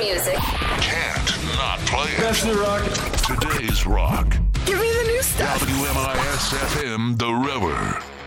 music. Can't not play it. Best new rock. Today's rock. Give me the new stuff. WMIS FM, The River.